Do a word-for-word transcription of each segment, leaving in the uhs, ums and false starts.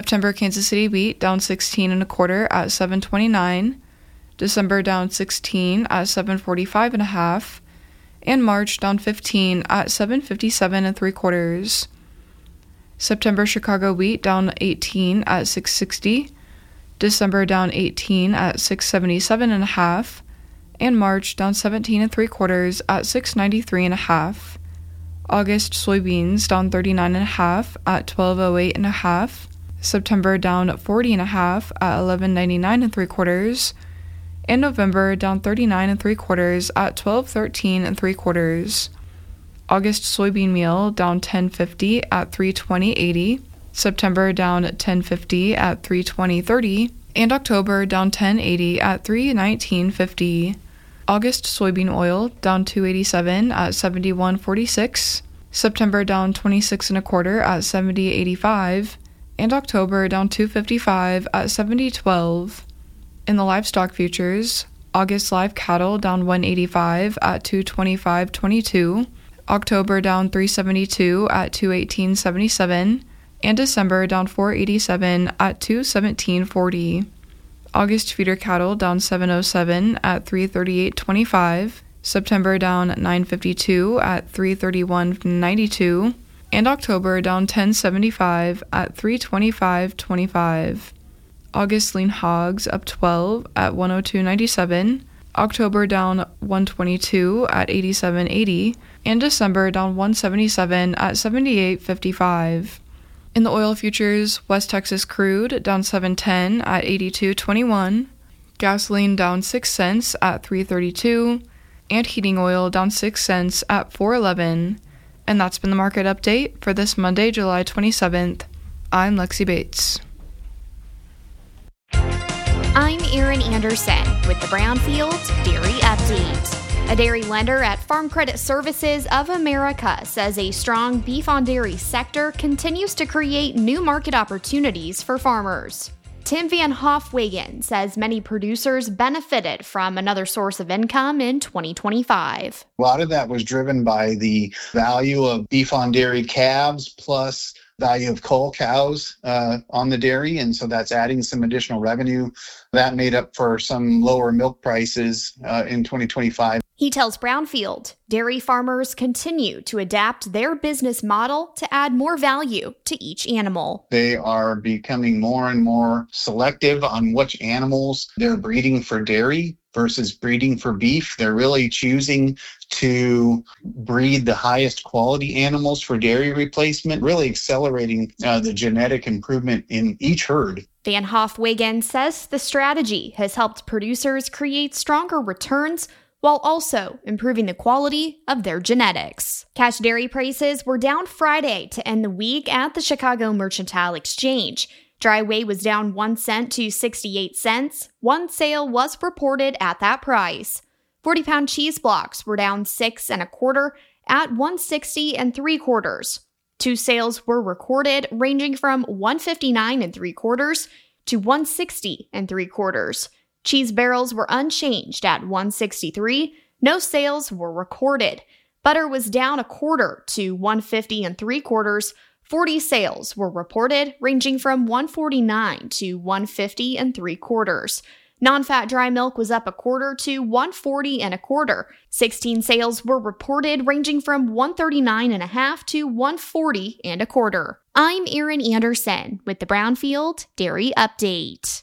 September Kansas City wheat down sixteen and a quarter at seven twenty-nine. December down sixteen at seven forty-five and a half. And March down fifteen at seven fifty-seven and three quarters. September Chicago wheat down eighteen at six sixty. December down eighteen at six seventy-seven and a half. And March down seventeen and three quarters at six ninety-three and a half. August soybeans down thirty-nine and a half at twelve oh eight and a half. September down forty and a half at eleven ninety-nine and three quarters. And November down thirty-nine and three quarters at twelve thirteen and three quarters. August soybean meal down ten fifty at three twenty eighty. September down ten fifty at three twenty thirty. And October down ten eighty at three nineteen fifty. August soybean oil down two eighty-seven at seventy-one forty-six. September down twenty-six and a quarter at seventy eighty-five. And October down two fifty-five at seventy twelve. In the livestock futures, August live cattle down one eighty-five at two twenty-five twenty-two. October down three seventy-two at two eighteen seventy-seven. And December down four eighty-seven at two seventeen forty. August feeder cattle down seven oh seven at three thirty-eight twenty-five. September down nine fifty-two at three thirty-one ninety-two. And October down ten seventy-five at three twenty-five twenty-five. August lean hogs up twelve at one oh two ninety-seven. October down one twenty-two at eighty-seven eighty. And December down one seventy-seven at seventy-eight fifty-five. In the oil futures, West Texas crude down seven ten at eighty-two twenty-one. Gasoline down six cents at three thirty-two. And heating oil down six cents at four eleven. And that's been the market update for this Monday, July twenty-seventh. I'm Lexi Bates. I'm Erin Anderson with the Brownfield Dairy Update. A dairy lender at Farm Credit Services of America says a strong beef-on-dairy sector continues to create new market opportunities for farmers. Tim Van Hofwegen says many producers benefited from another source of income in twenty twenty-five. A lot of that was driven by the value of beef-on-dairy calves plus value of cull cows uh, on the dairy, and so that's adding some additional revenue. That made up for some lower milk prices uh, in twenty twenty-five. He tells Brownfield dairy farmers continue to adapt their business model to add more value to each animal. They are becoming more and more selective on which animals they're breeding for dairy versus breeding for beef. They're really choosing to breed the highest quality animals for dairy replacement, really accelerating uh, the genetic improvement in each herd. Van Hofwegen says the strategy has helped producers create stronger returns while also improving the quality of their genetics. Cash dairy prices were down Friday to end the week at the Chicago Mercantile Exchange. Dry whey was down one cent to sixty-eight cents. One sale was reported at that price. forty-pound cheese blocks were down six and a quarter at one sixty and three quarters. Two sales were recorded ranging from one fifty-nine and three quarters to one sixty and three quarters. Cheese barrels were unchanged at one sixty-three. No sales were recorded. Butter was down a quarter to one fifty and three quarters. forty sales were reported, ranging from one forty-nine to one fifty and three quarters. Non-fat dry milk was up a quarter to one forty and a quarter. sixteen sales were reported, ranging from one thirty-nine and a half to one forty and a quarter. I'm Erin Anderson with the Brownfield Dairy Update.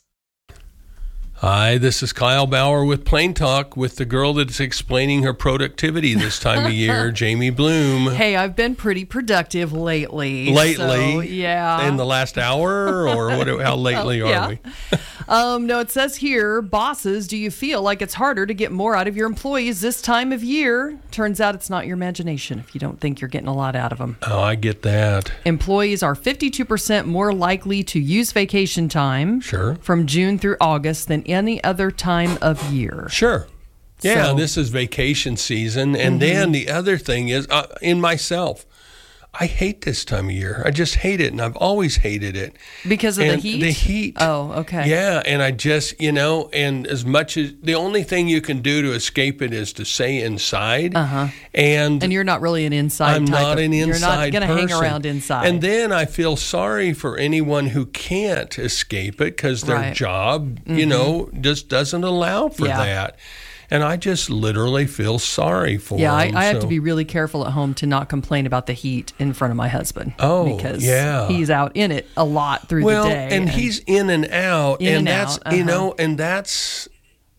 Hi, this is Kyle Bauer with Plain Talk with the girl that's explaining her productivity this time of year, Jamie Bloom. Hey, I've been pretty productive lately. Lately? So, yeah. In the last hour, or what? How lately oh, yeah. are we? um, no, it says here, bosses, do you feel like it's harder to get more out of your employees this time of year? Turns out it's not your imagination if you don't think you're getting a lot out of them. Oh, I get that. Employees are fifty-two percent more likely to use vacation time sure. from June through August than any other time of year. Sure. Yeah, so, this is vacation season. And mm-hmm. then the other thing is, uh, in myself, I hate this time of year. I just hate it, and I've always hated it. Because of and the heat? The heat. Oh, okay. Yeah, and I just, you know, and as much as the only thing you can do to escape it is to stay inside. Uh-huh. And And you're not really an inside I'm type not of, an inside You're not going to hang person. around inside. And then I feel sorry for anyone who can't escape it because their Right. job, you know, just doesn't allow for Yeah. that. And I just literally feel sorry for Yeah, I, them. I have so- to be really careful at home to not complain about the heat in front of my husband. Oh, because yeah. he's out in it a lot through well, the day. and he's in and out, In and and that's out, you uh-huh. know, and that's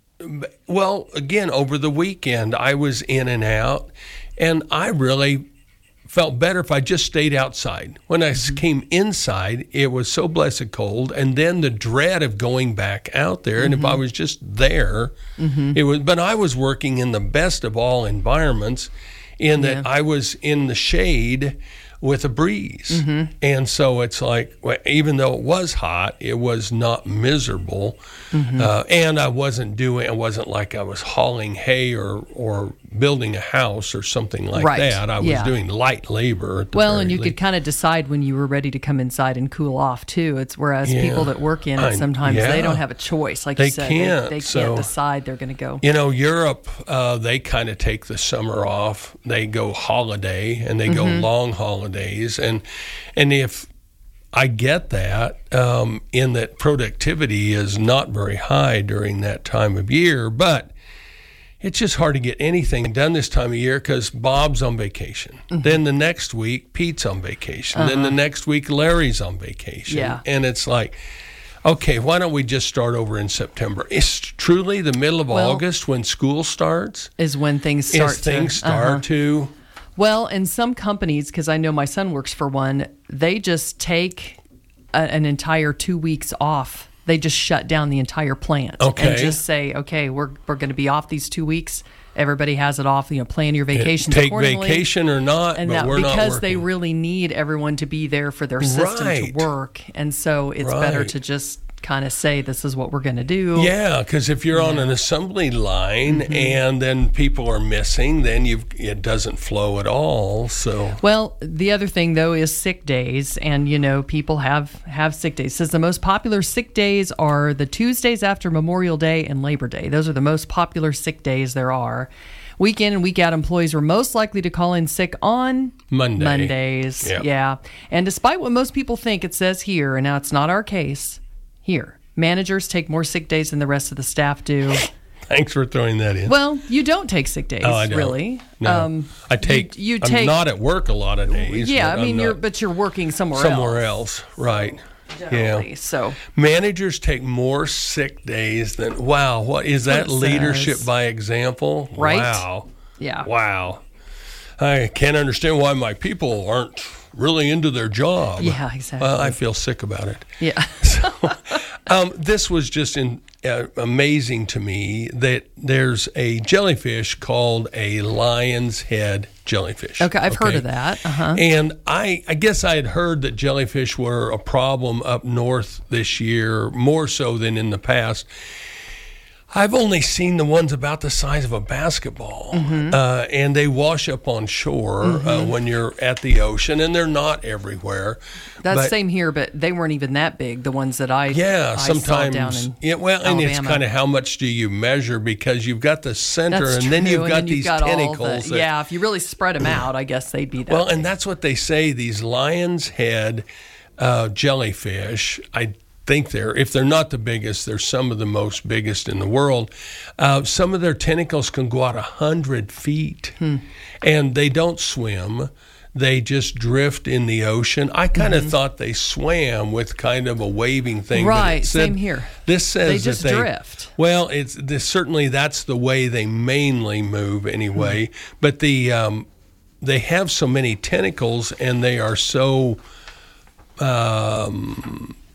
well, again, over the weekend I was in and out, and I really felt better if I just stayed outside. When I Mm-hmm. came inside, it was so blessed cold, and then the dread of going back out there. And Mm-hmm. if I was just there, it was. But I was working in the best of all environments, in that Yeah. I was in the shade with a breeze, Mm-hmm. and so it's like, well, even though it was hot, it was not miserable, Mm-hmm. uh, and I wasn't doing. It wasn't like I was hauling hay or or building a house or something like Right. that. I was Yeah. doing light labor. At the well, very and you least. could kind of decide when you were ready to come inside and cool off too. It's whereas Yeah. people that work in it I- sometimes yeah. they don't have a choice. Like They you said, can't, they, they so- can't decide they're going to go. You know, Europe, uh, they kind of take the summer off. They go holiday and they go Mm-hmm. long holidays, and and if I get that, um, in that productivity is not very high during that time of year, but it's just hard to get anything done this time of year because Bob's on vacation. Mm-hmm. Then the next week, Pete's on vacation. Then the next week, Larry's on vacation. Uh-huh. Yeah. And it's like, okay, why don't we just start over in September? It's truly the middle of Well- August when school starts. Is when things start Is things to, start uh-huh. to. Well, and some companies, because I know my son works for one, they just take a, an entire two weeks off. They just shut down the entire plant Okay. and just say, okay, we're we're going to be off these two weeks. Everybody has it off. You know, plan your vacations Take accordingly. vacation or not, and but that, we're not because working. they really need everyone to be there for their system Right. to work, and so it's better Right. to just kind of say this is what we're going to do. Yeah, because if you're on an assembly line Mm-hmm. and then people are missing, then you it doesn't flow at all. So Well, the other thing though is sick days, and you know people have have sick days. It says the most popular sick days are the Tuesdays after Memorial Day and Labor Day. Those are the most popular sick days there are. Week in and week out employees are most likely to call in sick on Monday. Mondays. Yep. Yeah. And despite what most people think, it says here, and now it's not our case, here, managers take more sick days than the rest of the staff do. thanks for throwing that in. Well, you don't take sick days, Oh, I don't. really. No. I take. You, you I'm take not at work a lot of days. Yeah, but I mean, I'm you're not but you're working somewhere, somewhere else. else, right? Generally. Yeah. So Managers take more sick days than wow. What is That's that what it leadership says. by example? Right? Wow. yeah. Wow. I can't understand why my people aren't really into their job. Yeah, exactly. Well, I feel sick about it. Yeah. Um, this was just in, uh, amazing to me that there's a jellyfish called a lion's head jellyfish. Okay, I've heard of that. Uh-huh. And I, I guess I had heard that jellyfish were a problem up north this year, more so than in the past. I've only seen the ones about the size of a basketball, Mm-hmm. uh, and they wash up on shore uh, when you're at the ocean, and they're not everywhere. That's But- same here, but they weren't even that big. The ones that I Yeah, I saw sometimes. down in yeah, well, and it's Alabama. kind of how much do you measure because you've got the center, That's and then true, you've and got then these you've got all the- tentacles. that- yeah, if you really spread them out, I guess they'd be that. Well, big. and that's what they say. These lion's head uh, jellyfish, I think they're, if they're not the biggest, they're some of the most biggest in the world. Uh, some of their tentacles can go out a hundred feet, Hmm. and they don't swim. They just drift in the ocean. I kind of thought they swam with kind of a waving thing. but it Mm-hmm. Right, said- same here. This says They that just they drift. Well, it's this, certainly that's the way they mainly move anyway. Hmm. But the um, they have so many tentacles, and they are so um,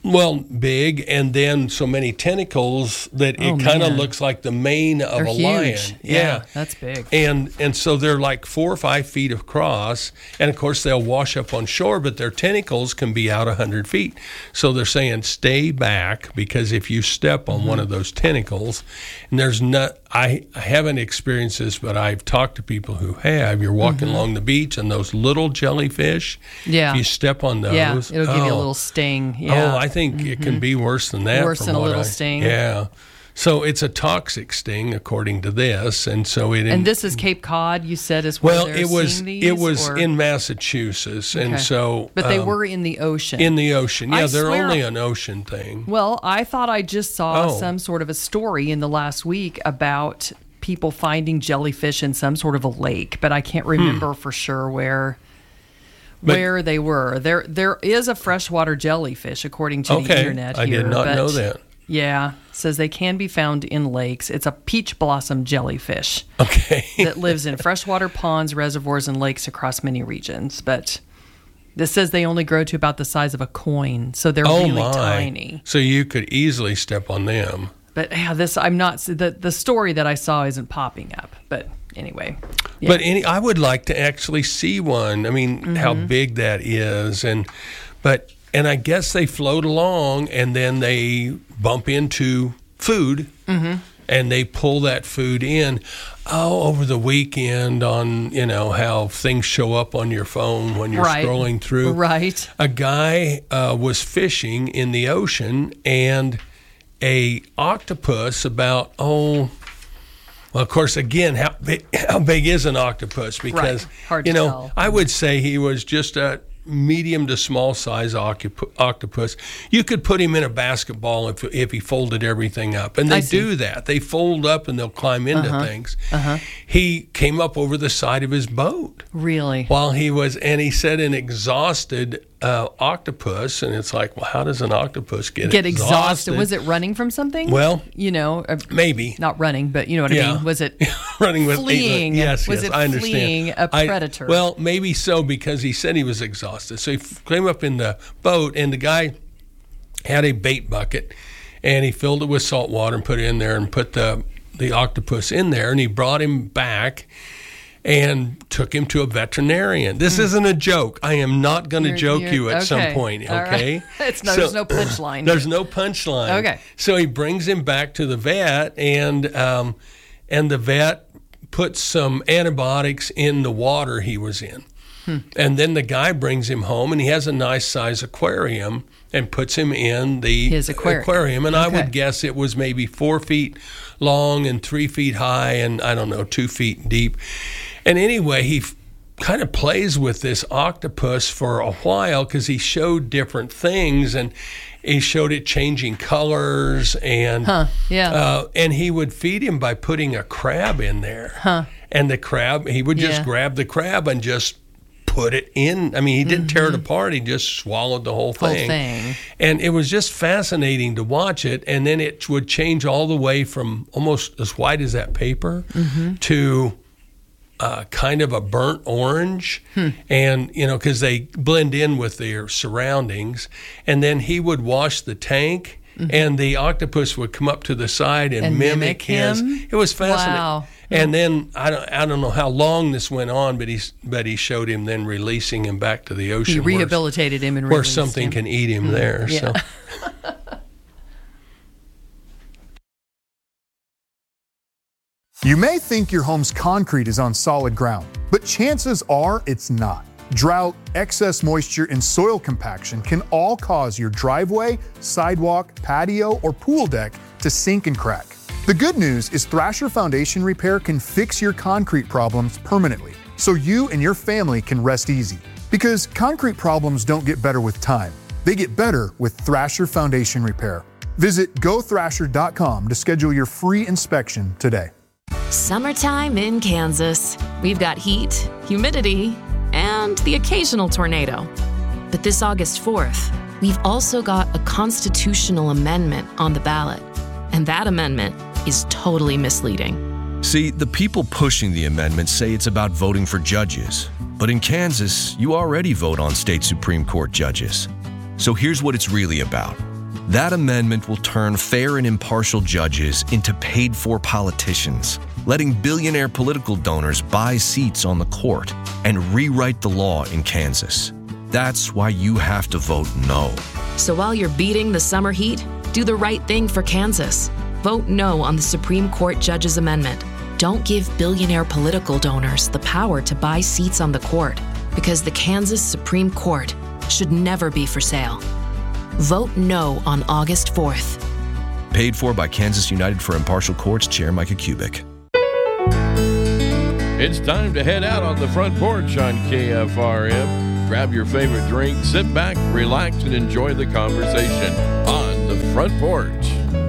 Well, big, and then so many tentacles that Oh, it kind of man. looks like the mane of They're a huge. lion. Yeah, that's big. And and so they're like four or five feet across, and of course they'll wash up on shore, but their tentacles can be out a hundred feet. So they're saying stay back, because if you step on Mm-hmm. one of those tentacles, and there's not, I, I haven't experienced this, but I've talked to people who have. You're walking along the beach, and those little jellyfish, Mm-hmm. Yeah. if you step on those, Yeah, it'll give you a oh, little sting. Yeah. Oh, I think it can be worse than that. Worse from than a what little I- sting. Yeah. So it's a toxic sting, according to this, and so it. And this is Cape Cod, you said, is where well, they're it was seeing these? it was or- in Massachusetts, and Okay. so. But they um, were in the ocean. in the ocean. Yeah, I they're swear- only an ocean thing. Well, I thought I just saw Oh. some sort of a story in the last week about people finding jellyfish in some sort of a lake, but I can't remember for sure where Hmm. But- where they were. There there is a freshwater jellyfish according to the Okay, internet I here. did not but know that. Yeah, it says they can be found in lakes. It's a peach blossom jellyfish Okay. that lives in freshwater ponds, reservoirs, and lakes across many regions, but this says they only grow to about the size of a coin, so they're oh really my! tiny. So you could easily step on them. But yeah, this I'm not the the story that I saw isn't popping up. But anyway, yeah. But any, I would like to actually see one. I mean, how Mm-hmm. big that is, and but and I guess they float along, and then they bump into food, Mm-hmm. and they pull that food in. Oh, over the weekend, on you know how things show up on your phone when you're Right. scrolling through. Right. A guy uh, was fishing in the ocean, and a octopus about oh. Well, of course, again, how big, how big is an octopus? Because, Hard you to know, tell. I would say he was just a medium to small size octop- octopus. You could put him in a basketball if, if he folded everything up. And I they see. do that. They fold up and they'll climb into things. Uh-huh. He came up over the side of his boat Really? while he was, and he said an exhausted uh, octopus. And it's like, well, how does an octopus get, Get exhausted. exhausted? Was it running from something? Well, you know, uh, maybe. not running, but you know what I Yeah. mean. Was it? running with Fleeing. Yes, Was yes, it I understand. fleeing a I- predator? well, maybe so, because he said he was exhausted. So he f- came up in the boat, and the guy had a bait bucket, and he filled it with salt water and put it in there, and put the the octopus in there, and he brought him back and took him to a veterinarian. This isn't a joke. I am not going to You're- joke you're- you at some okay. point. All right. Okay, It's no- there's no punchline. There's no punchline. Okay. So he brings him back to the vet, and um, and the vet puts some antibiotics in the water he was in. Hmm. And then the guy brings him home, and he has a nice size aquarium, and puts him in the His aquarium. And I Okay. would guess it was maybe four feet long and three feet high, and I don't know, two feet deep. And anyway, he f- kind of plays with this octopus for a while, because he showed different things, and he showed it changing colors, and Huh, yeah. uh, and he would feed him by putting a crab in there. Huh. And the crab, he would just Yeah. grab the crab and just put it in. I mean, he didn't tear it apart. He just swallowed the whole Whole thing. thing. And it was just fascinating to watch it. And then it would change all the way from almost as white as that paper to uh, kind of a burnt orange. And, you know, because they blend in with their surroundings. And then he would wash the tank. And the octopus would come up to the side and, And mimic, mimic his. him? It was fascinating. Wow. And then I don't I don't know how long this went on, but he's but he showed him then releasing him back to the ocean. He where- rehabilitated him and where released something him. can eat him there. Yeah. So You may think your home's concrete is on solid ground, but chances are it's not. Drought, excess moisture, and soil compaction can all cause your driveway, sidewalk, patio, or pool deck to sink and crack. The good news is Thrasher Foundation Repair can fix your concrete problems permanently, so you and your family can rest easy. Because concrete problems don't get better with time, they get better with Thrasher Foundation Repair. Visit go thrasher dot com to schedule your free inspection today. Summertime in Kansas. We've got heat, humidity, and the occasional tornado. But this August fourth, we've also got a constitutional amendment on the ballot. And that amendment is totally misleading. See, the people pushing the amendment say it's about voting for judges. But in Kansas, you already vote on state Supreme Court judges. So here's what it's really about. That amendment will turn fair and impartial judges into paid-for politicians, letting billionaire political donors buy seats on the court and rewrite the law in Kansas. That's why you have to vote no. So while you're beating the summer heat, do the right thing for Kansas. Vote no on the Supreme Court Judges Amendment. Don't give billionaire political donors the power to buy seats on the court, because the Kansas Supreme Court should never be for sale. Vote no on August fourth. Paid for by Kansas United for Impartial Courts Chair Micah Kubik. It's time to head out on the front porch on K F R M. Grab your favorite drink, sit back, relax, and enjoy the conversation on the front porch.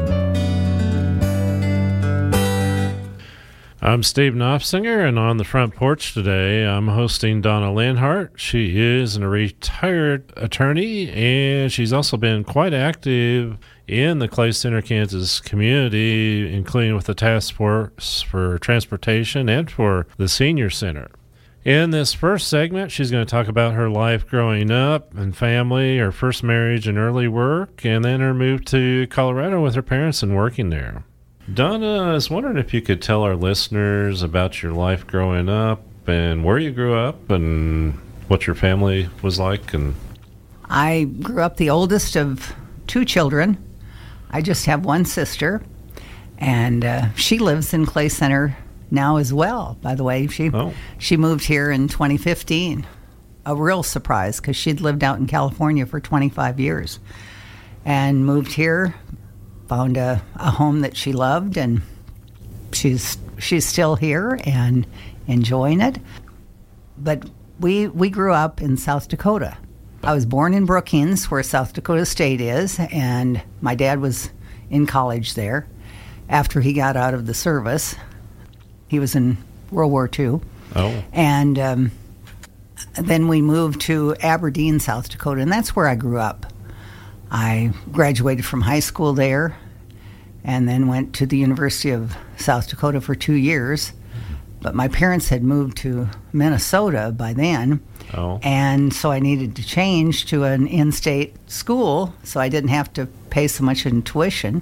I'm Steve Knopfsinger, and on the front porch today, I'm hosting Donna Linhart. She is a retired attorney, and she's also been quite active in the Clay Center, Kansas community, including with the Task Force for Transportation and for the Senior Center. In this first segment, she's going to talk about her life growing up and family, her first marriage and early work, and then her move to Colorado with her parents and working there. Donna, I was wondering if you could tell our listeners about your life growing up and where you grew up and what your family was like. And I grew up the oldest of two children. I just have one sister, and uh, she lives in Clay Center now as well, by the way. She, oh. she moved here in twenty fifteen. A real surprise, because she'd lived out in California for twenty-five years and moved here. Found a, a home that she loved, and she's she's still here and enjoying it. But we we grew up in South Dakota. I was born in Brookings, where South Dakota State is, and my dad was in college there after he got out of the service. He was in World War Two. Oh. And um, then we moved to Aberdeen, South Dakota, and that's where I grew up. I graduated from high school there and then went to the University of South Dakota for two years. But my parents had moved to Minnesota by then. Oh. And so I needed to change to an in-state school so I didn't have to pay so much in tuition,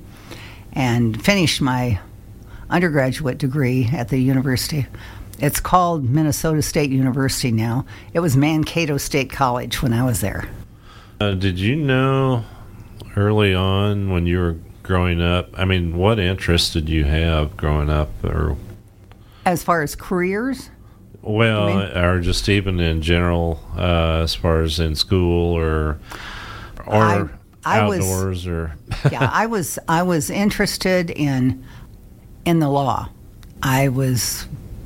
and finished my undergraduate degree at the university. It's called Minnesota State University now. It was Mankato State College when I was there. Uh, did you know early on when you were growing up, I mean, what interests did you have growing up? Or as far as careers? Well, or just even in general, uh, as far as in school or or I, I outdoors was, or yeah, I was I was interested in in the law. I was,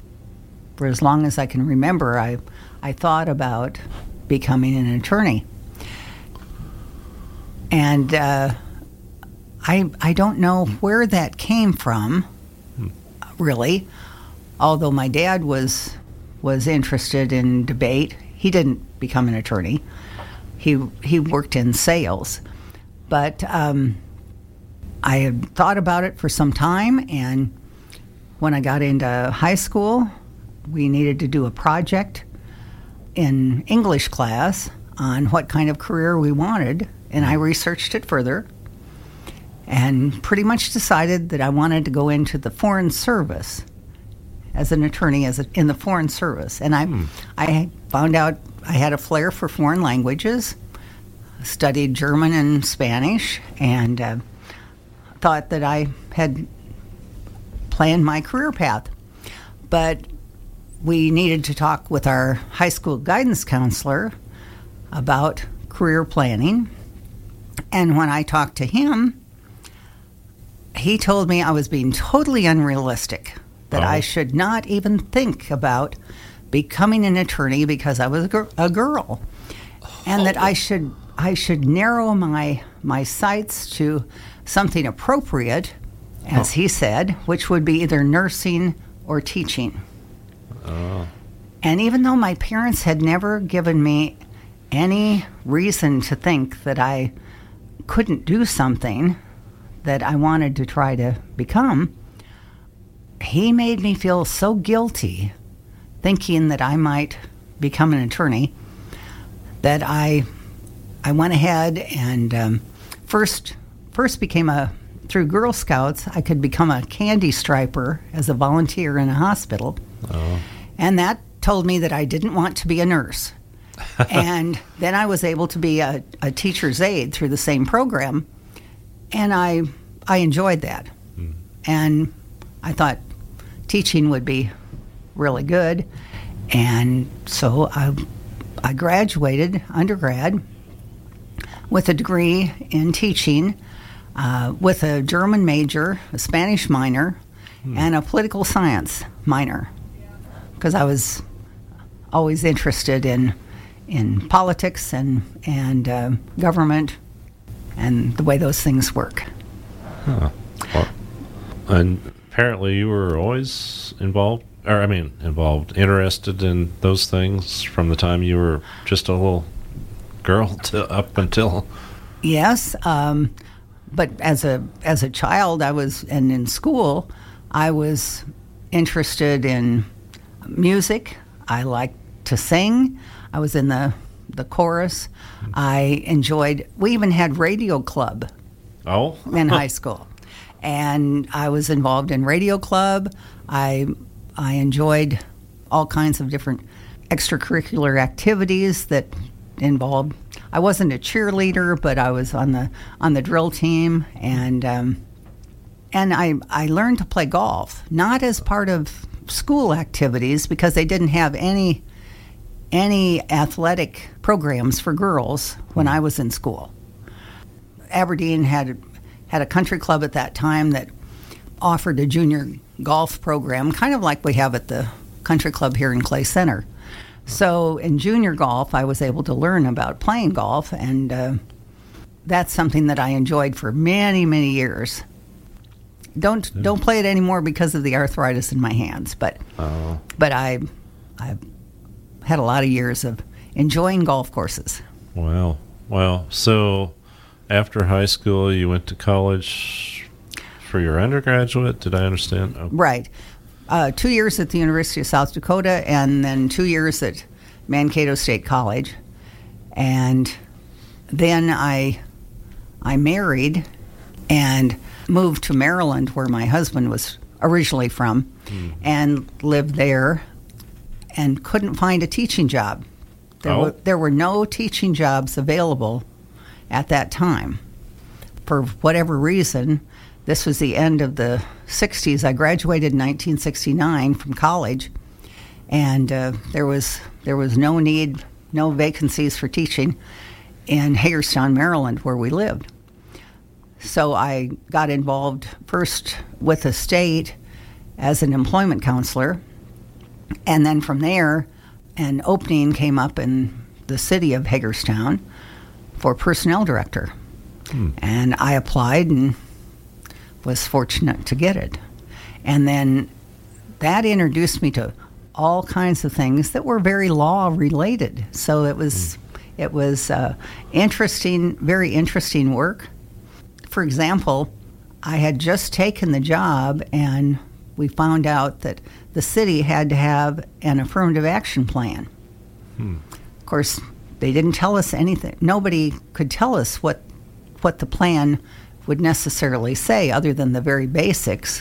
for as long as I can remember, I I thought about becoming an attorney. And uh, I I don't know where that came from, hmm. really. Although my dad was was interested in debate, he didn't become an attorney. He he worked in sales, but um, I had thought about it for some time. And when I got into high school, we needed to do a project in English class on what kind of career we wanted. And I researched it further and pretty much decided that I wanted to go into the Foreign Service as an attorney as a, in the Foreign Service. And I, hmm. I found out I had a flair for foreign languages, studied German and Spanish, and uh, thought that I had planned my career path. But we needed to talk with our high school guidance counselor about career planning. And when I talked to him, he told me I was being totally unrealistic, that oh. I should not even think about becoming an attorney because I was a, gr- a girl, and oh. that I should I should narrow my my sights to something appropriate, as oh. he said, which would be either nursing or teaching. Oh. And even though my parents had never given me any reason to think that I couldn't do something that I wanted to try to become, he made me feel so guilty thinking that I might become an attorney that I I went ahead and um, first first became a, through Girl Scouts, I could become a candy striper as a volunteer in a hospital. Oh. And that told me that I didn't want to be a nurse. And then I was able to be a, a teacher's aide through the same program. And I I enjoyed that. Mm. And I thought teaching would be really good. And so I, I graduated undergrad with a degree in teaching, uh, with a German major, a Spanish minor, mm. and a political science minor, because I was always interested in in politics and and uh, government and the way those things work. Huh. Well, and apparently you were always involved, or I mean involved, interested in those things from the time you were just a little girl to up until. Yes, um, but as a as a child, I was, and in school, I was interested in music. I liked to sing. I was in the the chorus. I enjoyed. We even had radio club. Oh. In high school, and I was involved in radio club. I I enjoyed all kinds of different extracurricular activities that involved. I wasn't a cheerleader, but I was on the on the drill team, and um, and I I learned to play golf, not as part of school activities because they didn't have any any athletic programs for girls when I was in school. Aberdeen had had a country club at that time that offered a junior golf program, kind of like we have at the country club here in Clay Center. So in junior golf, I was able to learn about playing golf, and uh, that's something that I enjoyed for many, many years. Don't yeah. don't play it anymore because of the arthritis in my hands, but oh. but I I had a lot of years of enjoying golf courses. Wow, wow. So after high school, you went to college for your undergraduate. Did I understand? Oh. Right. Uh, two years at the University of South Dakota, and then two years at Mankato State College, and then I I married and moved to Maryland, where my husband was originally from, mm. and lived there, and couldn't find a teaching job. There, oh. were, there were no teaching jobs available at that time. For whatever reason, this was the end of the sixties. I graduated in nineteen sixty-nine from college, and uh, there was there was no need, no vacancies for teaching in Hagerstown, Maryland, where we lived. So I got involved first with the state as an employment counselor, and then from there, an opening came up in the city of Hagerstown for personnel director. Hmm. And I applied and was fortunate to get it. And then that introduced me to all kinds of things that were very law related. So it was hmm. it was uh, interesting, very interesting work. For example, I had just taken the job, and we found out that the city had to have an affirmative action plan. Hmm. Of course, they didn't tell us anything. Nobody could tell us what what the plan would necessarily say, other than the very basics.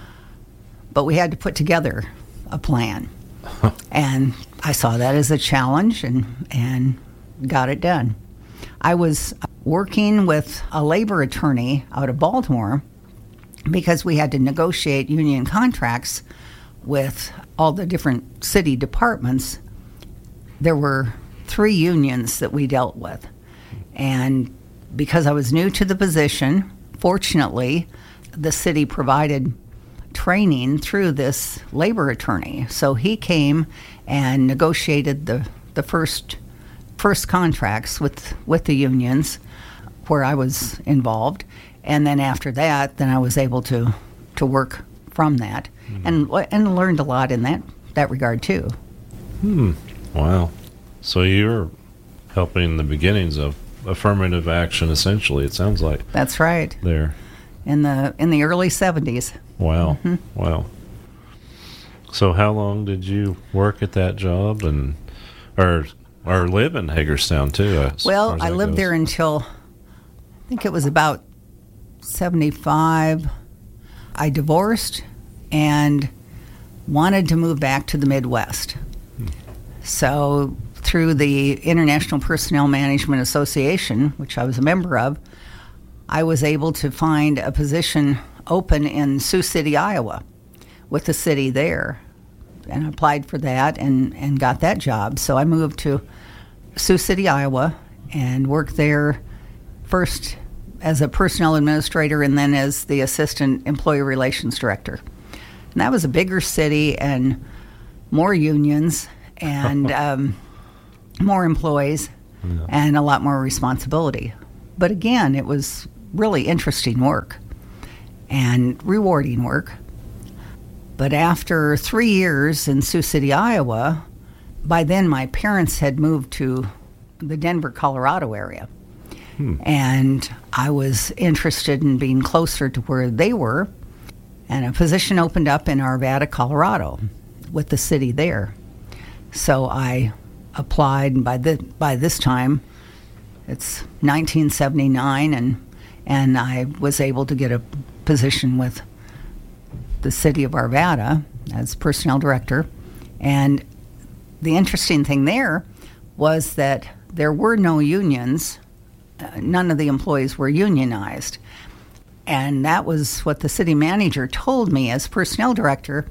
But we had to put together a plan. And I saw that as a challenge, and and got it done. I was working with a labor attorney out of Baltimore because we had to negotiate union contracts with all the different city departments. There were three unions that we dealt with. And because I was new to the position, fortunately, the city provided training through this labor attorney. So he came and negotiated the, the first first contracts with, with the unions where I was involved. And then after that, then I was able to, to work from that, mm. and and learned a lot in that, that regard too. Hmm. Wow. So you're helping the beginnings of affirmative action, essentially, it sounds like. That's right. There. In the in the early seventies. Wow. Mm-hmm. Wow. So how long did you work at that job, and or or live in Hagerstown too? Well, I lived goes. there until I think it was about seventy-five, I divorced and wanted to move back to the Midwest. Hmm. So through the International Personnel Management Association, which I was a member of, I was able to find a position open in Sioux City, Iowa, with the city there. And I applied for that and, and got that job. So I moved to Sioux City, Iowa, and worked there first as a personnel administrator and then as the assistant employee relations director. And that was a bigger city and more unions and um, more employees yeah. and a lot more responsibility. But again, it was really interesting work and rewarding work. But after three years in Sioux City, Iowa, by then my parents had moved to the Denver, Colorado area. Hmm. And I was interested in being closer to where they were. And a position opened up in Arvada, Colorado, with the city there. So I applied, and by, the, by this time, it's nineteen seventy-nine, and and I was able to get a position with the city of Arvada as personnel director. And the interesting thing there was that there were no unions. Uh, none of the employees were unionized. And that was what the city manager told me as personnel director.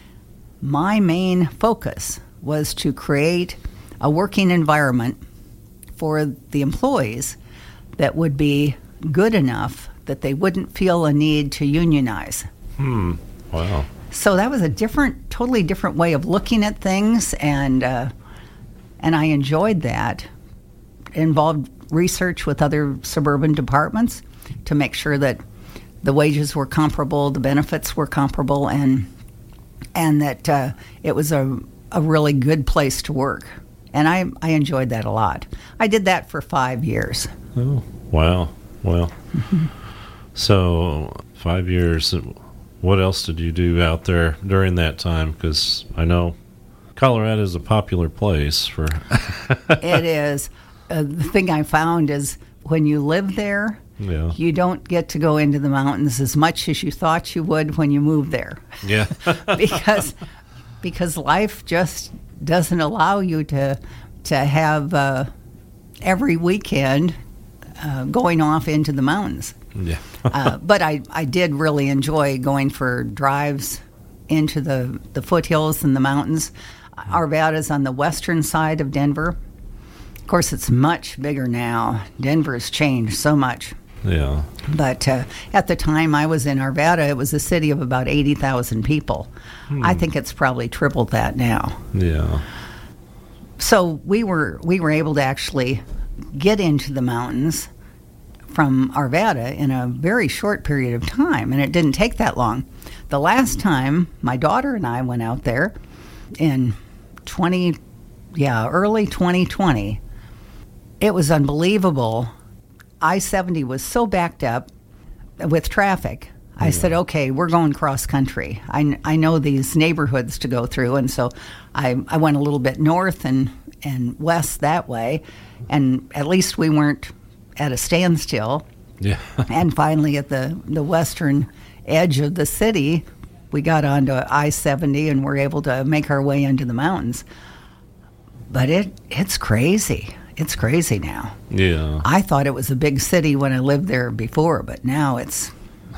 My main focus was to create a working environment for the employees that would be good enough that they wouldn't feel a need to unionize. Hmm. Wow. So that was a different, totally different way of looking at things, and uh, and I enjoyed that. It involved research with other suburban departments to make sure that the wages were comparable, the benefits were comparable, and and that uh, it was a a really good place to work. And I, I enjoyed that a lot. I did that for five years. Oh, wow. Well, so five years. What else did you do out there during that time? Because I know Colorado is a popular place for... It is. Uh, the thing I found is when you live there, yeah. you don't get to go into the mountains as much as you thought you would when you moved there. Yeah. because because life just doesn't allow you to to have uh, every weekend uh, going off into the mountains. Yeah. uh, but I, I did really enjoy going for drives into the, the foothills and the mountains. Arvada's on the western side of Denver. Of course, it's much bigger now. Denver's changed so much. Yeah. But uh, at the time I was in Arvada, it was a city of about eighty thousand people. Hmm. I think it's probably tripled that now. Yeah. So we were we were able to actually get into the mountains from Arvada in a very short period of time, and it didn't take that long. The last time my daughter and I went out there in twenty, yeah, early twenty twenty, it was unbelievable. I seventy was so backed up with traffic. I yeah. said, okay, we're going cross country. I, I know these neighborhoods to go through, and so I, I went a little bit north and, and west that way, and at least we weren't at a standstill. Yeah. And finally, at the, the western edge of the city, we got onto I seventy and were able to make our way into the mountains. But it it's crazy. It's crazy now. Yeah. I thought it was a big city when I lived there before, but now it's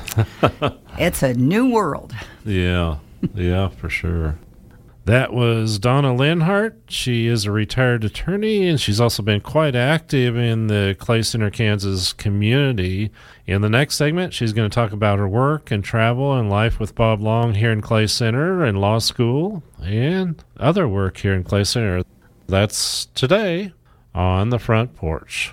it's a new world. Yeah. Yeah, for sure. That was Donna Lenhart. She is a retired attorney, and she's also been quite active in the Clay Center, Kansas community. In the next segment, she's going to talk about her work and travel and life with Bob Long here in Clay Center and law school and other work here in Clay Center. That's today on The Front Porch.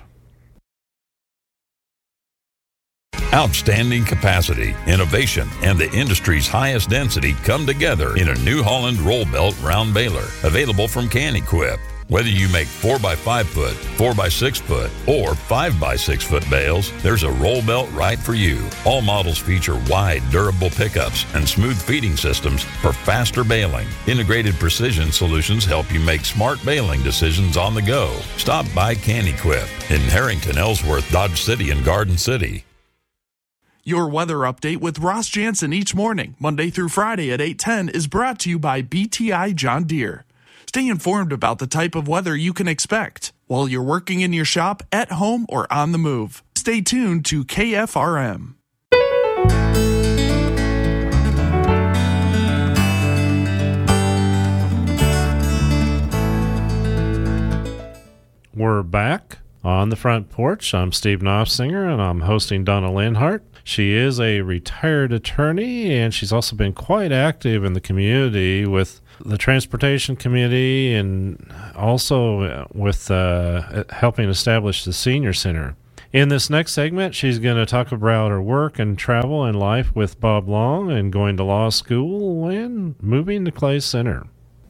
Outstanding capacity, innovation, and the industry's highest density come together in a New Holland roll belt round baler, available from Can-Equip. Whether you make four by five foot, four by six foot, or five by six foot bales, there's a roll belt right for you. All models feature wide, durable pickups and smooth feeding systems for faster baling. Integrated precision solutions help you make smart baling decisions on the go. Stop by Can-Equip in Harrington, Ellsworth, Dodge City, and Garden City. Your weather update with Ross Jansen each morning, Monday through Friday at eight ten, is brought to you by B T I John Deere. Stay informed about the type of weather you can expect while you're working in your shop, at home, or on the move. Stay tuned to K F R M. We're back on the front porch. I'm Steve Knopfsinger, and I'm hosting Donna Linhart. She is a retired attorney, and she's also been quite active in the community with the transportation committee and also with uh, helping establish the senior center. In this next segment, she's going to talk about her work and travel and life with Bob Long and going to law school and moving to Clay Center.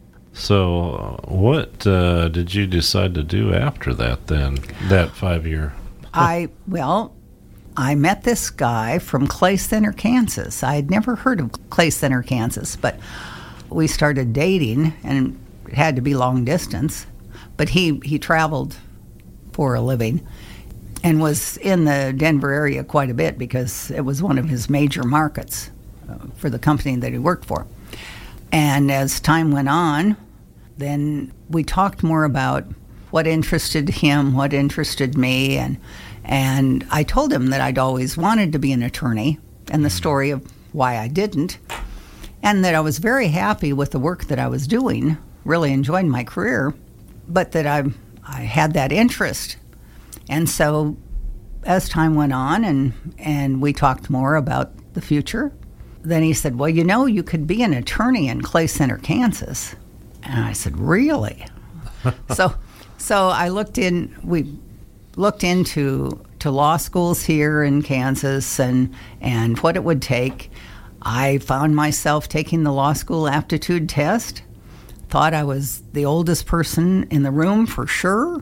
So uh, what uh, did you decide to do after that then, that five-year? I, well... I met this guy from Clay Center, Kansas. I had never heard of Clay Center, Kansas, but we started dating, and it had to be long distance. But he, he traveled for a living and was in the Denver area quite a bit because it was one of his major markets uh, for the company that he worked for. And as time went on, then we talked more about what interested him, what interested me, and And I told him that I'd always wanted to be an attorney and the story of why I didn't, and that I was very happy with the work that I was doing, really enjoyed my career, but that I I had that interest. And so as time went on and, and we talked more about the future, then he said, well, you know, you could be an attorney in Clay Center, Kansas. And I said, really? so so I looked in, we looked into to law schools here in Kansas and and what it would take. I found myself taking the law school aptitude test. Thought I was the oldest person in the room for sure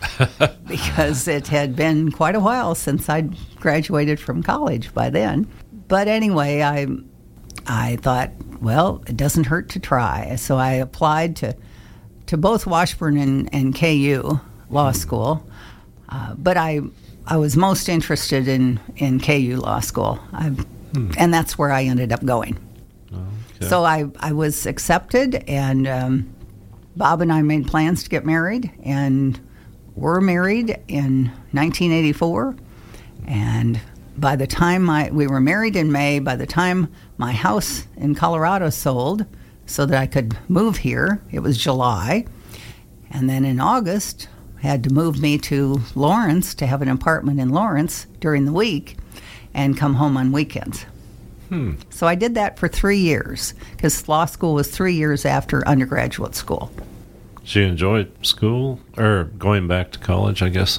because it had been quite a while since I'd graduated from college by then. But anyway, I I thought, well, it doesn't hurt to try. So I applied to to both Washburn and, and K U Law School. Uh, but I I was most interested in, in K U Law School, I, hmm. and that's where I ended up going. Okay. So I, I was accepted, and um, Bob and I made plans to get married, and were married in nineteen eighty-four. And by the time I, we were married in May, by the time my house in Colorado sold so that I could move here, it was July. And then in August, had to move me to Lawrence to have an apartment in Lawrence during the week and come home on weekends. Hmm. So I did that for three years because law school was three years after undergraduate school. Did you enjoy school or going back to college, I guess?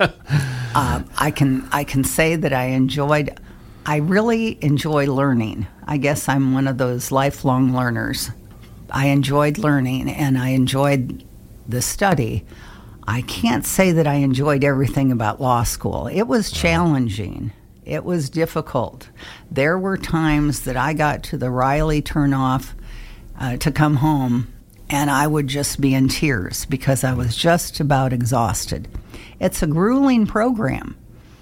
uh, I can I can say that I enjoyed, I really enjoy learning. I guess I'm one of those lifelong learners. I enjoyed learning and I enjoyed the study. I can't say that I enjoyed everything about law school. It was challenging. It was difficult. There were times that I got to the Riley turnoff uh, to come home, and I would just be in tears because I was just about exhausted. It's a grueling program,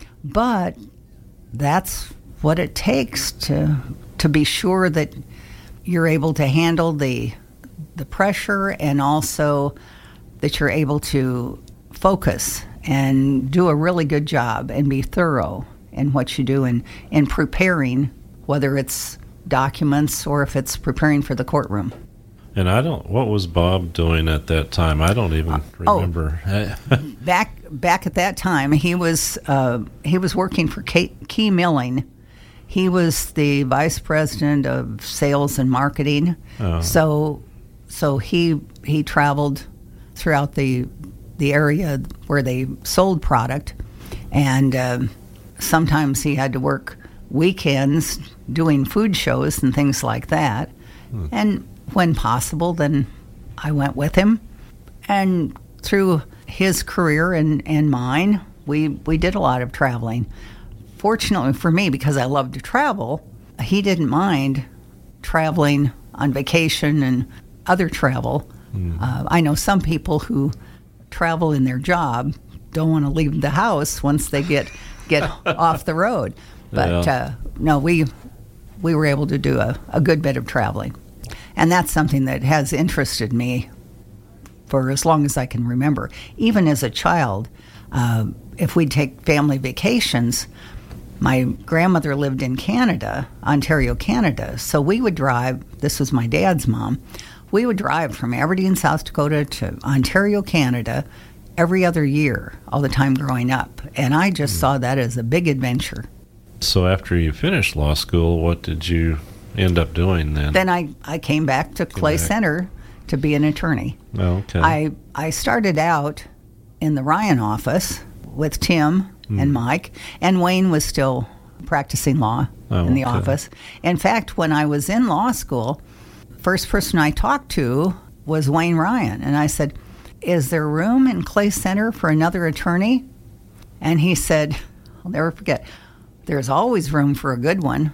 but that's what it takes to to be sure that you're able to handle the the pressure and also that you're able to focus and do a really good job and be thorough in what you do in, in preparing, whether it's documents or if it's preparing for the courtroom. And I don't, what was Bob doing at that time? I don't even remember. Oh, back back at that time, he was uh, he was working for Key, Key Milling. He was the vice president of sales and marketing. Oh. So so he he traveled throughout the the area where they sold product, and uh, sometimes he had to work weekends doing food shows and things like that. Hmm. And when possible, then I went with him. And through his career and, and mine, we, we did a lot of traveling. Fortunately for me, because I love to travel, he didn't mind traveling on vacation and other travel. Mm. Uh, I know some people who travel in their job don't want to leave the house once they get get off the road. But Yeah. uh, no, we we were able to do a, a good bit of traveling. And that's something that has interested me for as long as I can remember. Even as a child, uh, if we'd take family vacations, my grandmother lived in Canada, Ontario, Canada. So we would drive, this was my dad's mom, we would drive from Aberdeen, South Dakota to Ontario, Canada every other year, all the time growing up. And I just saw that as a big adventure. So after you finished law school, what did you end up doing then? Then I, I came back to Clay back. Center to be an attorney. Oh, okay. I, I started out in the Ryan office with Tim Mm. and Mike, and Wayne was still practicing law Oh, in the okay. office. In fact, when I was in law school, first person I talked to was Wayne Ryan, and I said, "Is there room in Clay Center for another attorney?" And he said, I'll never forget, "There's always room for a good one."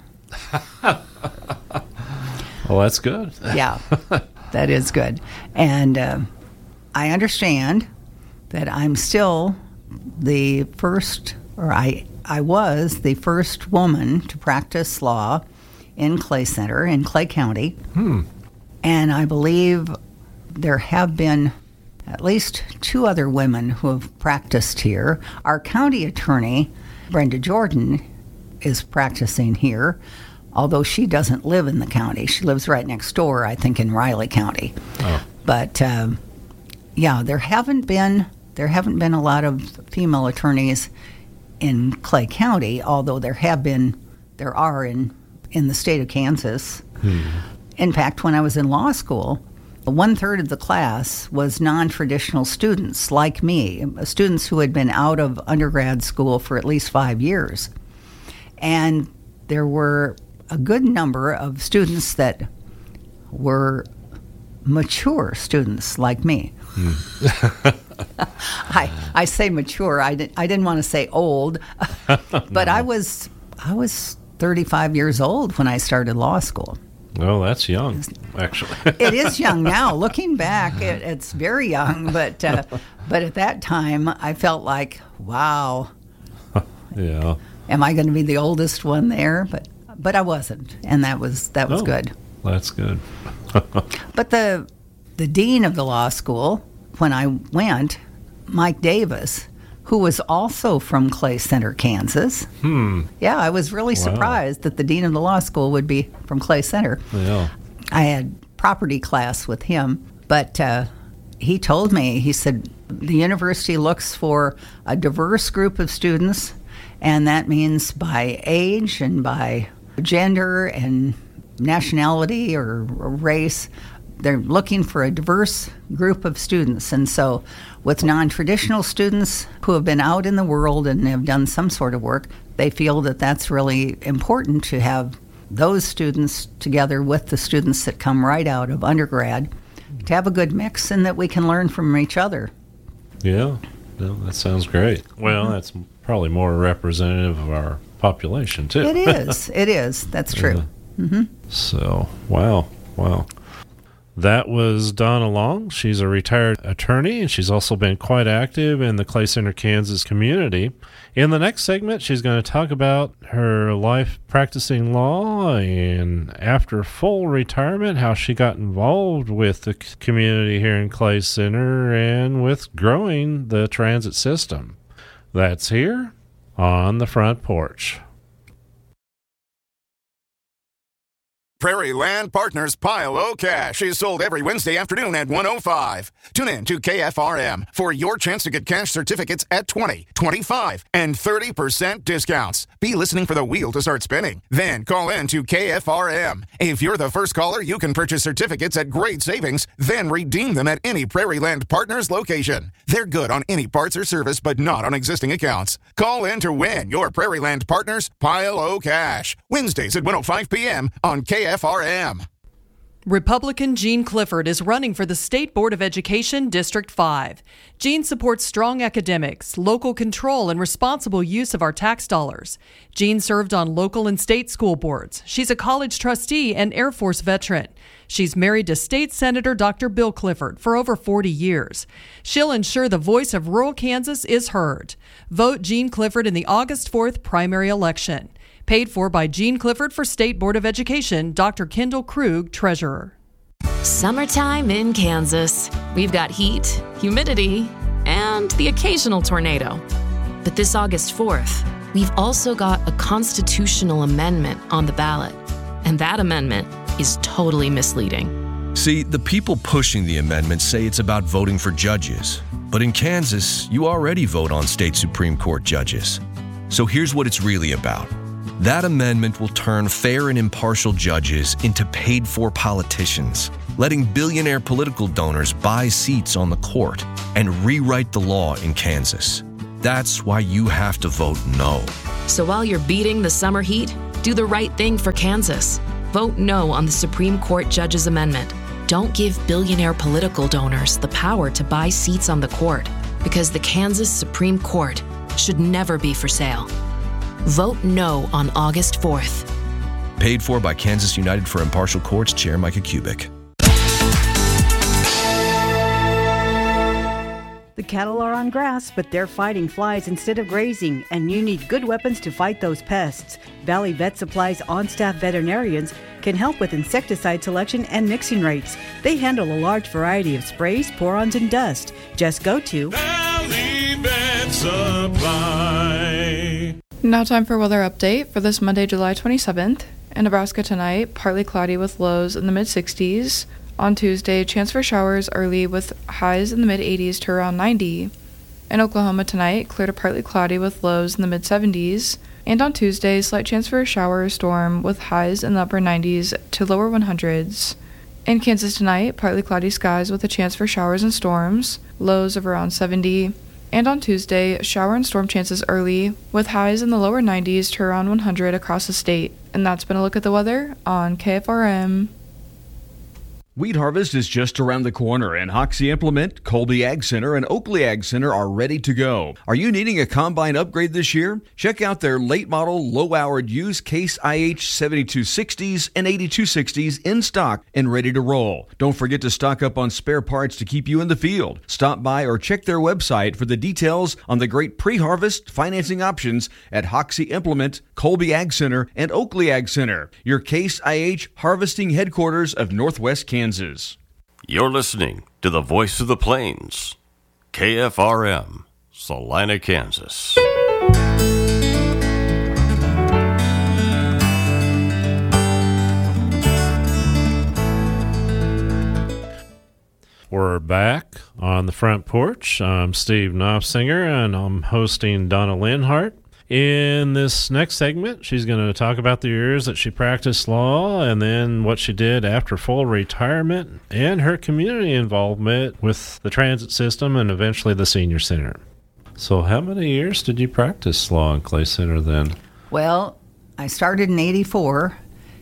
Well, that's good. Yeah, that is good. And uh, I understand that I'm still the first, or I, I was the first woman to practice law in Clay Center in Clay County. Hmm. And I believe there have been at least two other women who have practiced here. Our county attorney, Brenda Jordan, is practicing here, although she doesn't live in the county. She lives right next door, I think, in Riley County. Oh. But um, yeah, there haven't been there haven't been a lot of female attorneys in Clay County, although there have been there are in in the state of Kansas. Hmm. In fact, when I was in law school, one third of the class was non-traditional students like me, students who had been out of undergrad school for at least five years. And there were a good number of students that were mature students like me. I I say mature. I didn't I didn't want to say old, but I was I was thirty-five years old when I started law school. Oh, that's young, actually. It is young now. Looking back, it, it's very young, but uh, but at that time, I felt like, wow, Yeah. am I going to be the oldest one there? But but I wasn't, and that was that was Oh, good. That's good. But the the dean of the law school, when I went, Mike Davis, who was also from Clay Center, Kansas. Hmm. Yeah, I was really Wow. surprised that the dean of the law school would be from Clay Center. Yeah. I had property class with him, but uh, he told me, he said, the university looks for a diverse group of students, and that means by age and by gender and nationality or, or race. They're looking for a diverse group of students. And so with non-traditional students who have been out in the world and have done some sort of work, they feel that that's really important to have those students together with the students that come right out of undergrad, to have a good mix and that we can learn from each other. Yeah. No, that sounds great. Well, that's probably more representative of our population, too. It is. It is. That's true. Yeah. hmm So, wow. Wow. That was Donna Long. She's a retired attorney, and she's also been quite active in the Clay Center, Kansas community. In the next segment, she's going to talk about her life practicing law and after full retirement, how she got involved with the c- community here in Clay Center and with growing the transit system. That's here on the Front Porch. Prairie Land Partners Pile O Cash is sold every Wednesday afternoon at one oh five. Tune in to K F R M for your chance to get cash certificates at twenty, twenty-five, and thirty percent discounts. Be listening for the wheel to start spinning. Then call in to K F R M. If you're the first caller, you can purchase certificates at great savings, then redeem them at any Prairie Land Partners location. They're good on any parts or service, but not on existing accounts. Call in to win your Prairie Land Partners Pile O Cash. Wednesdays at one oh five p.m. on K F R M. Republican Gene Clifford is running for the State Board of Education District five. Gene supports strong academics, local control, and responsible use of our tax dollars. Gene served on local and state school boards. She's a college trustee and Air Force veteran. She's married to State Senator Doctor Bill Clifford for over forty years. She'll ensure the voice of rural Kansas is heard. Vote Gene Clifford in the August fourth primary election. Paid for by Jean Clifford for State Board of Education, Doctor Kendall Krug, Treasurer. Summertime in Kansas. We've got heat, humidity, and the occasional tornado. But this August fourth, we've also got a constitutional amendment on the ballot. And that amendment is totally misleading. See, the people pushing the amendment say it's about voting for judges. But in Kansas, you already vote on state Supreme Court judges. So here's what it's really about. That amendment will turn fair and impartial judges into paid-for politicians, letting billionaire political donors buy seats on the court and rewrite the law in Kansas. That's why you have to vote no. So while you're beating the summer heat, do the right thing for Kansas. Vote no on the Supreme Court Judges Amendment. Don't give billionaire political donors the power to buy seats on the court, because the Kansas Supreme Court should never be for sale. Vote no on August fourth. Paid for by Kansas United for Impartial Courts Chair Micah Kubik. The cattle are on grass, but they're fighting flies instead of grazing, and you need good weapons to fight those pests. Valley Vet Supply's on-staff veterinarians can help with insecticide selection and mixing rates. They handle a large variety of sprays, pour-ons, and dust. Just go to Valley Vet Supply. Now time for weather update for this Monday, July twenty-seventh. In Nebraska tonight, partly cloudy with lows in the mid-sixties. On Tuesday, chance for showers early with highs in the mid-eighties to around ninety. In Oklahoma tonight, clear to partly cloudy with lows in the mid-seventies. And on Tuesday, slight chance for a shower or storm with highs in the upper nineties to lower hundreds. In Kansas tonight, partly cloudy skies with a chance for showers and storms, lows of around seventy. And on Tuesday, shower and storm chances early with highs in the lower nineties to around one hundred across the state. And that's been a look at the weather on K F R M. Wheat harvest is just around the corner, and Hoxie Implement, Colby Ag Center, and Oakley Ag Center are ready to go. Are you needing a combine upgrade this year? Check out their late model, low-hourred used Case I H seventy-two sixties and eighty-two sixties in stock and ready to roll. Don't forget to stock up on spare parts to keep you in the field. Stop by or check their website for the details on the great pre-harvest financing options at Hoxie Implement, Colby Ag Center, and Oakley Ag Center, your Case I H harvesting headquarters of Northwest Kansas. Kansas. You're listening to the Voice of the Plains, K F R M, Salina, Kansas. We're back on the front porch. I'm Steve Knopfsinger, and I'm hosting Donna Linhart. In this next segment, she's going to talk about the years that she practiced law and then what she did after full retirement and her community involvement with the transit system and eventually the senior center. So how many years did you practice law in Clay Center then? Well, I started in eighty-four,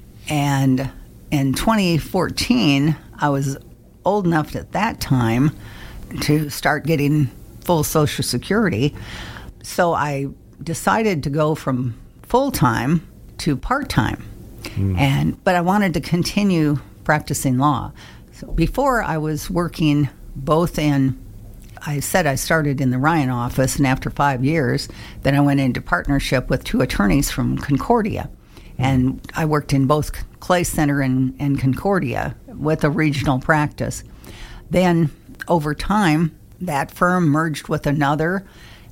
and in twenty fourteen, I was old enough at that time to start getting full Social Security. So I decided to go from full-time to part-time, mm. and but I wanted to continue practicing law. So before I was working both in, I said I started in the Ryan office, and after five years, then I went into partnership with two attorneys from Concordia, and I worked in both Clay Center and, and Concordia with a regional practice. Then over time, that firm merged with another.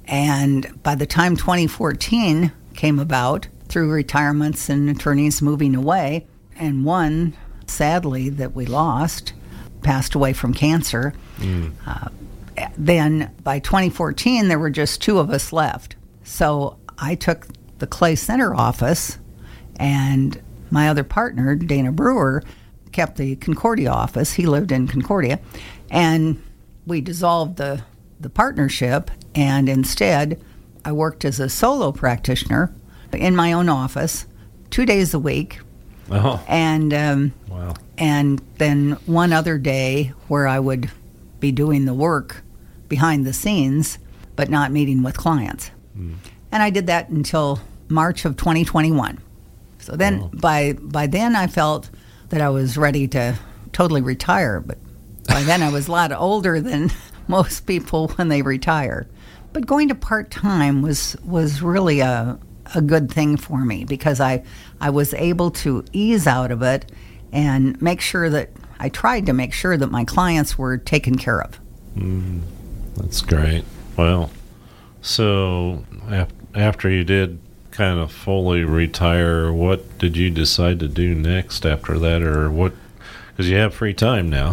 And by the time twenty fourteen came about, through retirements and attorneys moving away, and one, sadly, that we lost, passed away from cancer, mm. uh, then by twenty fourteen, there were just two of us left. So I took the Clay Center office, and my other partner, Dana Brewer, kept the Concordia office. He lived in Concordia. And we dissolved the, the partnership, and instead I worked as a solo practitioner in my own office two days a week. Oh. And, um, wow. and then one other day where I would be doing the work behind the scenes, but not meeting with clients. Mm. And I did that until March of twenty twenty-one. So then oh. by by then I felt that I was ready to totally retire, but by then I was a lot older than most people when they retire. But going to part-time was was really a a good thing for me because I, I was able to ease out of it and make sure that I tried to make sure that my clients were taken care of. Mm, that's great. Well, so ap- after you did kind of fully retire, what did you decide to do next after that, or what? Because you have free time now.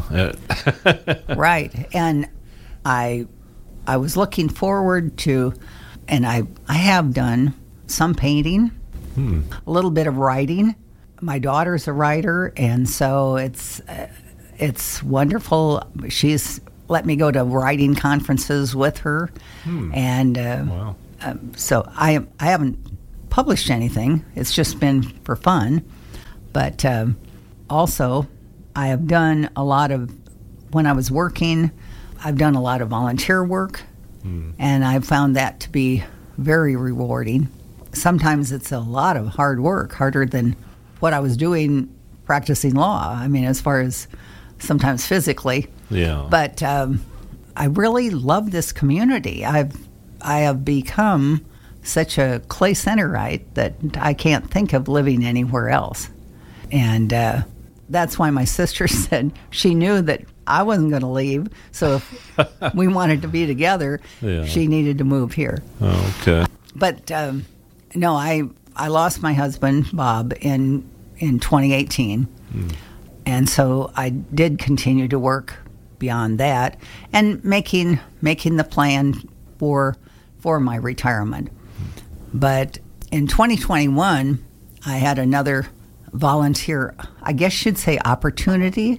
Right, and I I was looking forward to, and I I have done some painting, hmm. a little bit of writing. My daughter's a writer, and so it's uh, it's wonderful. She's let me go to writing conferences with her, hmm. and uh, wow. um, so I I haven't published anything. It's just been for fun, but um, also I have done a lot of when I was working. I've done a lot of volunteer work, hmm. and I've found that to be very rewarding. Sometimes it's a lot of hard work, harder than what I was doing practicing law. I mean, as far as sometimes physically. Yeah. But um, I really love this community. I've I have become such a Clay Centerite that I can't think of living anywhere else. And uh, that's why my sister said she knew that I wasn't going to leave. So if we wanted to be together, yeah. she needed to move here. Oh, okay. But um, no, I I lost my husband, Bob, in in twenty eighteen. Mm. And so I did continue to work beyond that and making making the plan for for my retirement. But in twenty twenty-one, I had another volunteer, I guess you'd say opportunity.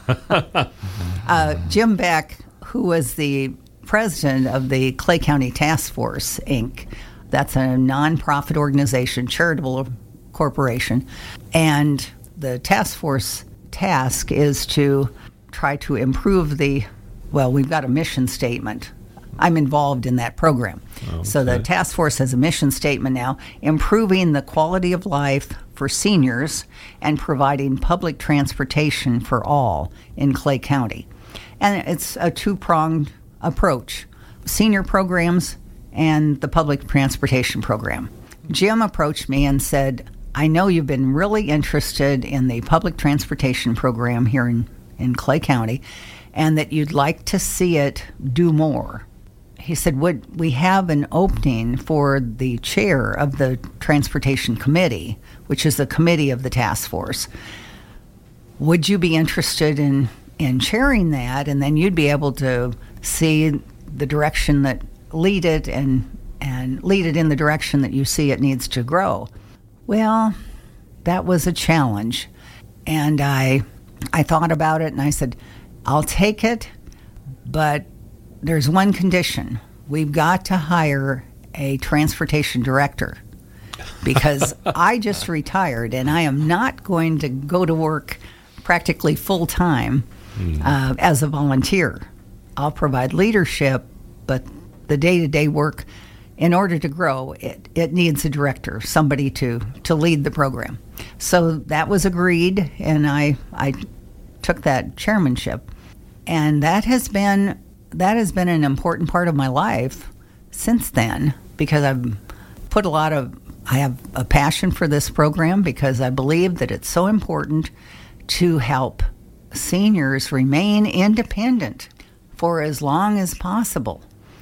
uh, Jim Beck, who was the president of the Clay County Task Force, Incorporated. That's a nonprofit organization, charitable corporation. And the task force task is to try to improve the, well, we've got a mission statement. I'm involved in that program. Okay. So the task force has a mission statement now, improving the quality of life for seniors and providing public transportation for all in Clay County. And it's a two-pronged approach, senior programs and the public transportation program. Jim approached me and said, I know you've been really interested in the public transportation program here in, in Clay County and that you'd like to see it do more. He said, would we have an opening for the chair of the Transportation Committee, which is the committee of the task force? Would you be interested in, in chairing that? And then you'd be able to see the direction that lead it and and lead it in the direction that you see it needs to grow. Well, that was a challenge. And I I thought about it and I said, I'll take it, but there's one condition. We've got to hire a transportation director because I just retired and I am not going to go to work practically full time mm. uh, as a volunteer. I'll provide leadership, but the day-to-day work, in order to grow, it, it needs a director, somebody to, to lead the program. So that was agreed, and I I took that chairmanship. And that has been that has been an important part of my life since then, because I've put a lot of, I have a passion for this program because I believe that it's so important to help seniors remain independent for as long as possible.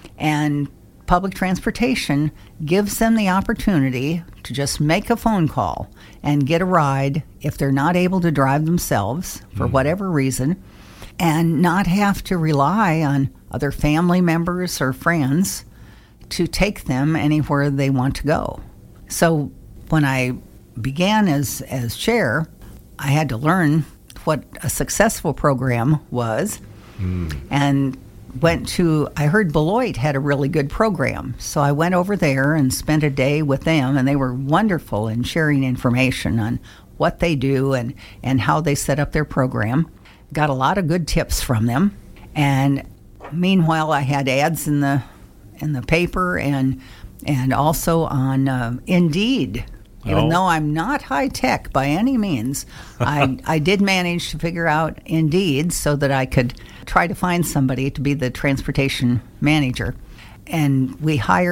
And public transportation gives them the opportunity to just make a phone call and get a ride if they're not able to drive themselves for mm. whatever reason, and not have to rely on other family members or friends to take them anywhere they want to go. So when I began as, as chair, I had to learn what a successful program was mm. and went to, I heard Beloit had a really good program. So I went over there and spent a day with them, and they were wonderful in sharing information on what they do and, and how they set up their program. Got a lot of good tips from them. And meanwhile, I had ads in the in the paper and and also on uh, Indeed. Even oh. though I'm not high tech by any means, I I did manage to figure out Indeed so that I could try to find somebody to be the transportation manager. And we hired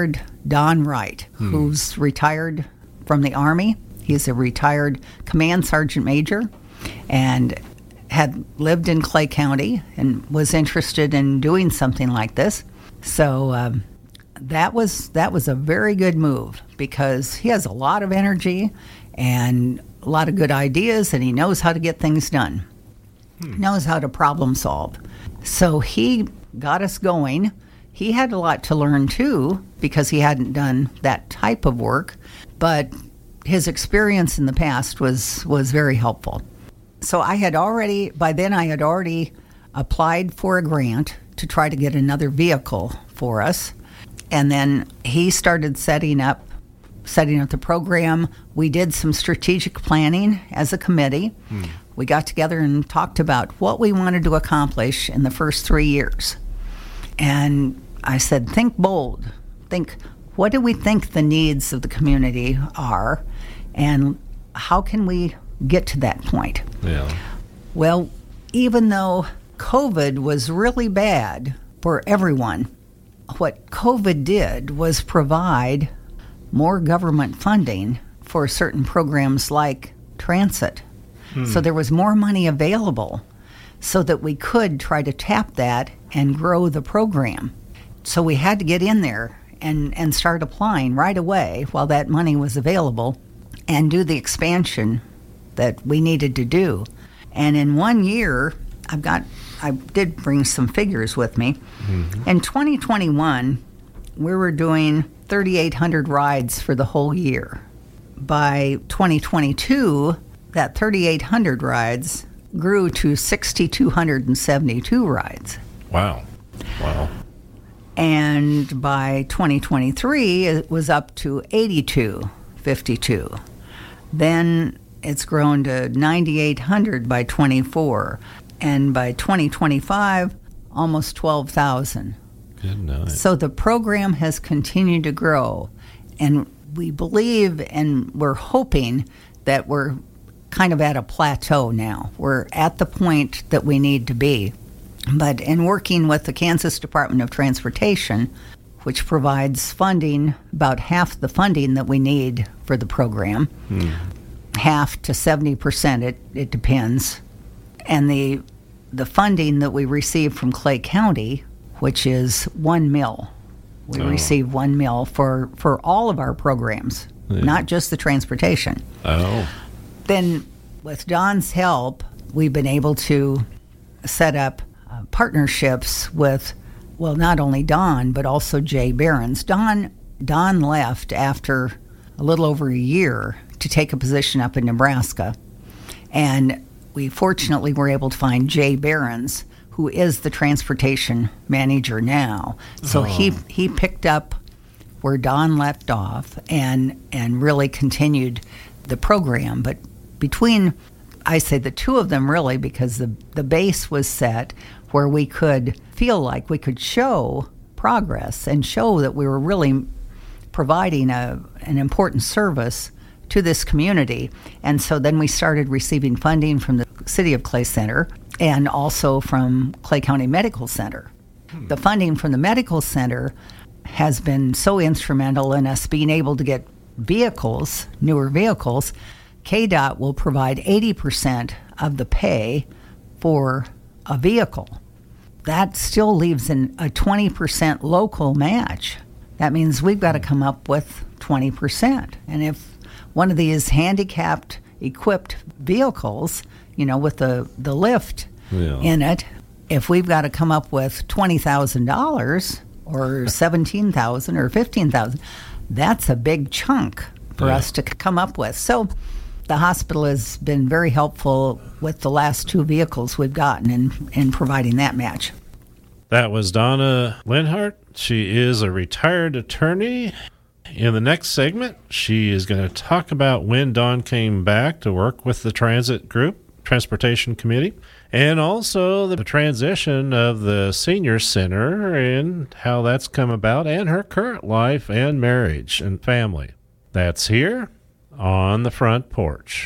Don Wright, Hmm. who's retired from the Army. He's a retired command sergeant major and had lived in Clay County and was interested in doing something like this. So um, that was that was a very good move because he has a lot of energy and a lot of good ideas, and he knows how to get things done. Hmm. Knows how to problem solve. So he got us going. He had a lot to learn too because he hadn't done that type of work, but his experience in the past was was very helpful. So I had already, by then I had already applied for a grant to try to get another vehicle for us. And then he started setting up, setting up the program. We did some strategic planning as a committee. Hmm. We got together and talked about what we wanted to accomplish in the first three years. And I said, think bold. Think, what do we think the needs of the community are? And how can we get to that point? Yeah. Well, even though COVID was really bad for everyone, what COVID did was provide more government funding for certain programs like transit. Hmm. So there was more money available so that we could try to tap that and grow the program. So we had to get in there and, and start applying right away while that money was available and do the expansion that we needed to do. And in one year, I've got, I did bring some figures with me. Mm-hmm. In twenty twenty-one, we were doing thirty-eight hundred rides for the whole year. By twenty twenty-two, that thirty-eight hundred rides grew to six thousand two hundred seventy-two rides. Wow. Wow. And by twenty twenty-three, it was up to eighty-two fifty-two. Then it's grown to ninety-eight hundred by twenty-four. And by twenty twenty-five, almost twelve thousand. Good night. So the program has continued to grow. And we believe and we're hoping that we're kind of at a plateau now. We're at the point that we need to be. But in working with the Kansas Department of Transportation, which provides funding, about half the funding that we need for the program, hmm. half to seventy percent, it, it depends. And the the funding that we receive from Clay County, which is one mil. We oh. receive one mil for, for all of our programs, yeah. not just the transportation. Oh. Then with Don's help, we've been able to set up uh, partnerships with, well, not only Don, but also Jay Behrens. Don, Don left after a little over a year to take a position up in Nebraska. And we fortunately were able to find Jay Behrens, who is the transportation manager now. So oh. he he picked up where Don left off and and really continued the program. But between, I say the two of them really, because the, the base was set where we could feel like we could show progress and show that we were really providing a an important service to this community. And so then we started receiving funding from the City of Clay Center and also from Clay County Medical Center. Hmm. The funding from the Medical Center has been so instrumental in us being able to get vehicles, newer vehicles. K D O T will provide eighty percent of the pay for a vehicle. That still leaves an, a twenty percent local match. That means we've got to come up with twenty percent. And if one of these handicapped equipped vehicles, you know, with the, the lift yeah. in it, if we've got to come up with twenty thousand dollars or seventeen thousand dollars or fifteen thousand dollars, that's a big chunk for yeah. us to c- come up with. So the hospital has been very helpful with the last two vehicles we've gotten in, in providing that match. That was Donna Lenhart. She is a retired attorney. In the next segment, she is going to talk about when Don came back to work with the transit group, transportation committee, and also the transition of the senior center and how that's come about, and her current life and marriage and family. That's here on the Front Porch.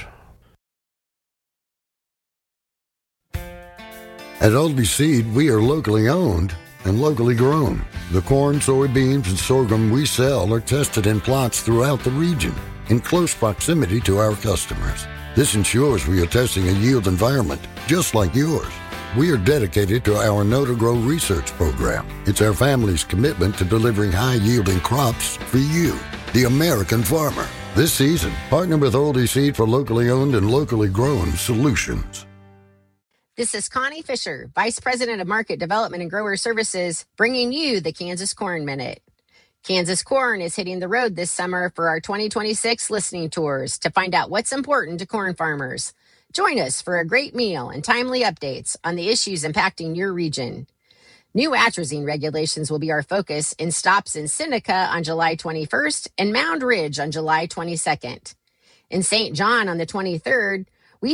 At Oldie Seed, we are locally owned and locally grown. The corn, soybeans, and sorghum we sell are tested in plots throughout the region in close proximity to our customers. This ensures we are testing a yield environment just like yours. We are dedicated to our Know to Grow research program. It's our family's commitment to delivering high-yielding crops for you, the American farmer. This season, partner with Oldie Seed for locally owned and locally grown solutions. This is Connie Fisher, Vice President of Market Development and Grower Services, bringing you the Kansas Corn Minute. Kansas Corn is hitting the road this summer for our twenty twenty-six listening tours to find out what's important to corn farmers. Join us for a great meal and timely updates on the issues impacting your region. New atrazine regulations will be our focus in stops in Seneca on July twenty-first and Mound Ridge on July twenty-second. In Saint John on the twenty-third,